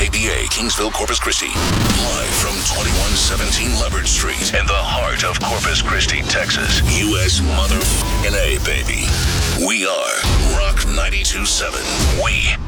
KBA, Kingsville, Corpus Christi. Live from 2117 Leopard Street in the heart of Corpus Christi, Texas. U.S. motherfucking A, baby. We are Rock 92.7. We